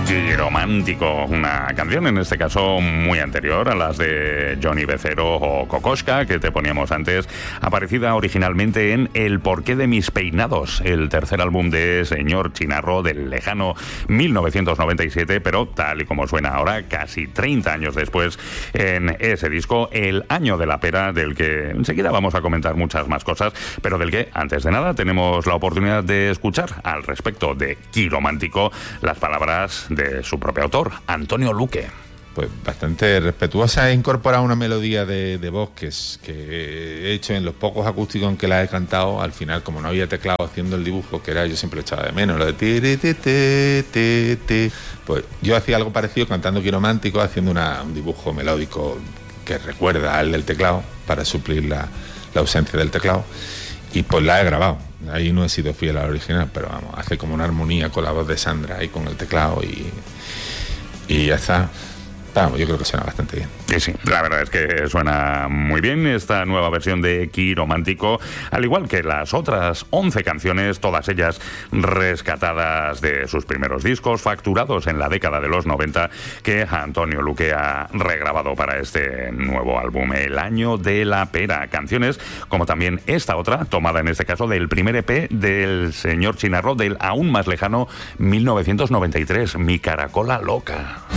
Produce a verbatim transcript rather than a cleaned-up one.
Quiromántico, una canción en este caso muy anterior a las de Johnny Becero o Kokoschka que te poníamos antes, aparecida originalmente en El porqué de mis peinados, el tercer álbum de Señor Chinarro del lejano mil novecientos noventa y siete, pero tal y como suena ahora, casi treinta años después, en ese disco, El año de la pera, del que enseguida vamos a comentar muchas más cosas, pero del que, antes de nada, tenemos la oportunidad de escuchar al respecto de Quiromántico las palabras de su propio autor, Antonio Luque. Pues bastante respetuosa. He incorporado una melodía de, de voz que, es, que he hecho en los pocos acústicos en que la he cantado. Al final, como no había teclado haciendo el dibujo, que era, yo siempre lo echaba de menos, lo de ti, ti, ti, ti, ti, ti. Pues yo hacía algo parecido cantando Quiromántico, haciendo una, un dibujo melódico que recuerda al del teclado para suplir la, la ausencia del teclado. Y pues la he grabado. Ahí no he sido fiel al original, pero vamos, hace como una armonía con la voz de Sandra y con el teclado y, y ya está. Vamos, yo creo que suena bastante bien. Sí, sí, la verdad es que suena muy bien esta nueva versión de Quiromántico, al igual que las otras once canciones, todas ellas rescatadas de sus primeros discos, facturados en la década de los noventa, que Antonio Luque ha regrabado para este nuevo álbum, El año de la pera. Canciones como también esta otra, tomada en este caso del primer E P del señor Chinarro del aún más lejano mil novecientos noventa y tres, Mi caracola loca.